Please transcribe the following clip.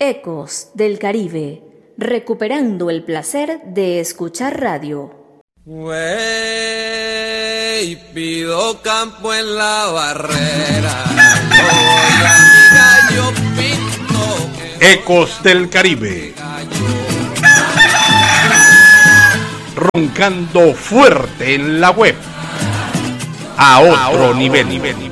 Ecos del Caribe, recuperando el placer de escuchar radio. Wey, pido campo en la barrera. Voy a mi gallo pinto. Ecos del Caribe. Roncando fuerte en la web. A otro nivel.